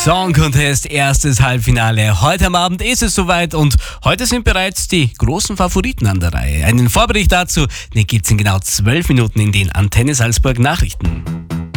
Song Contest, erstes Halbfinale. Heute am Abend ist es soweit und heute sind bereits die großen Favoriten an der Reihe. Einen Vorbericht dazu, den gibt's in genau 12 Minuten in den Antenne Salzburg Nachrichten.